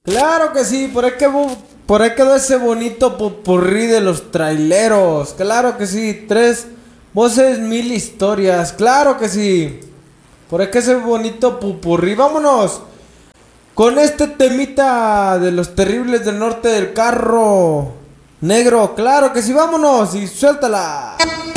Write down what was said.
Claro que sí, por ahí quedó ese bonito popurrí de los traileros. Claro que sí, tres voces, mil historias. Claro que sí. Por ahí quedó ese bonito popurrí. Vámonos con este temita de los terribles del norte del carro negro. Claro que sí, vámonos y suéltala.